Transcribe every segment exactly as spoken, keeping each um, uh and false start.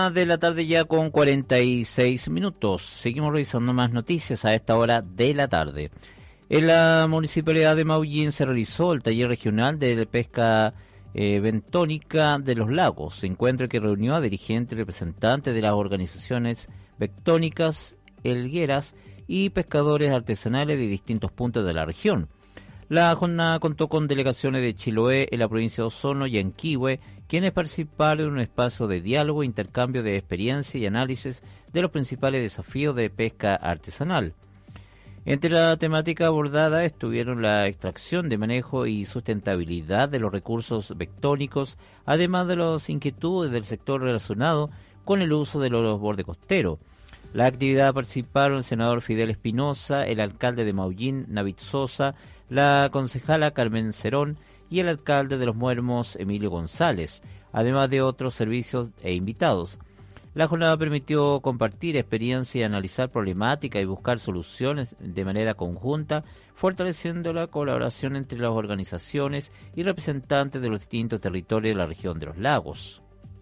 Una de la tarde ya con cuarenta y seis minutos. Seguimos revisando más noticias a esta hora de la tarde. En la Municipalidad de Maullín se realizó el taller regional de pesca eh, bentónica de los lagos, encuentro que reunió a dirigentes y representantes de las organizaciones bentónicas, helgueras y pescadores artesanales de distintos puntos de la región. La jornada contó con delegaciones de Chiloé en la provincia de Osorno y Yanquihue, quienes participaron en un espacio de diálogo, intercambio de experiencia y análisis de los principales desafíos de pesca artesanal. Entre la temática abordada estuvieron la extracción, de manejo y sustentabilidad de los recursos bentónicos, además de las inquietudes del sector relacionado con el uso de los bordes costeros. La actividad participaron el senador Fidel Espinosa, el alcalde de Maullín, Navid Sosa, la concejala Carmen Cerón y el alcalde de Los Muermos, Emilio González, además de otros servicios e invitados. La jornada permitió compartir experiencia y analizar problemáticas y buscar soluciones de manera conjunta, fortaleciendo la colaboración entre las organizaciones y representantes de los distintos territorios de la región de los lagos.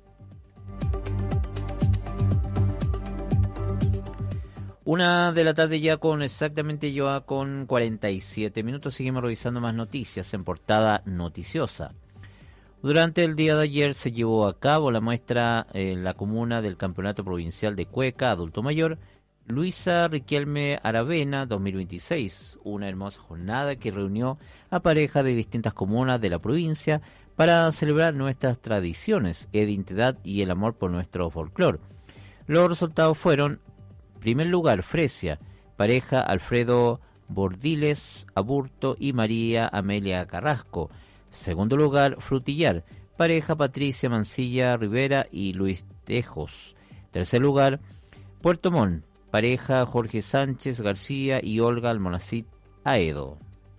Una de la tarde ya con exactamente yo con cuarenta y siete minutos. Seguimos revisando más noticias en portada noticiosa. Durante el día de ayer se llevó a cabo la muestra en la comuna del Campeonato Provincial de Cueca Adulto Mayor Luisa Riquelme Aravena dos mil veintiséis, una hermosa jornada que reunió a parejas de distintas comunas de la provincia para celebrar nuestras tradiciones, identidad y el amor por nuestro folclore. Los resultados fueron: primer lugar, Fresia, pareja Alfredo Bordiles Aburto y María Amelia Carrasco. Segundo lugar, Frutillar, pareja Patricia Mancilla Rivera y Luis Tejos. Tercer lugar, Puerto Montt, pareja Jorge Sánchez García y Olga Almonacid Aedo.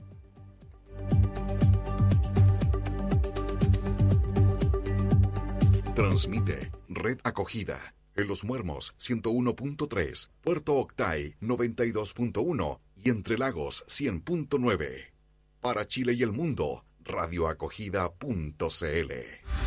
Transmite Red Acogida en Los Muermos ciento uno punto tres, Puerto Octay noventa y dos punto uno y Entre Lagos cien punto nueve. Para Chile y el mundo, radioacogida punto c l.